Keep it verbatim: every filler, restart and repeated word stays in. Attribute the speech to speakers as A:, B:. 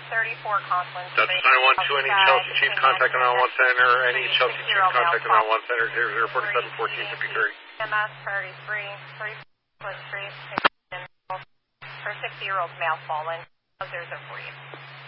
A: thirty-four Conklin.
B: That's nine one two. Any Chelsea Chief contact nine one one Center. Any Chelsea Chief contact nine one one Center. zero zero four seven one four fifty-three.
A: M S priority three. thirty-four Street. For sixty-year-old male fallen. zero zero four eight.